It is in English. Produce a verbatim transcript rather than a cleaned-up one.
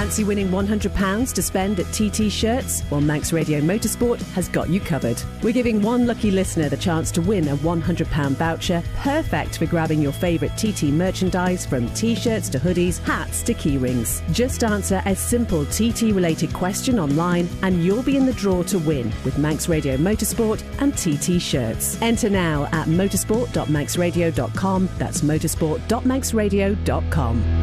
Fancy winning one hundred pounds to spend at T T Shirts? Well, Manx Radio Motorsport has got you covered. We're giving one lucky listener the chance to win a one hundred pounds voucher, perfect for grabbing your favourite T T merchandise from T-shirts to hoodies, hats to key rings. Just answer a simple T T-related question online and you'll be in the draw to win with Manx Radio Motorsport and T T Shirts. Enter now at motorsport dot manx radio dot com. That's motorsport dot manx radio dot com.